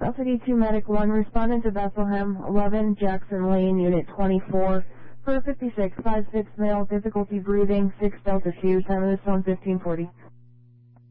Alpha D2 Medic 1, respondent to Bethlehem, 11, Jackson Lane, Unit 24, per 56, 5'6", male, difficulty breathing, 6 Delta 2, time of this phone 1540.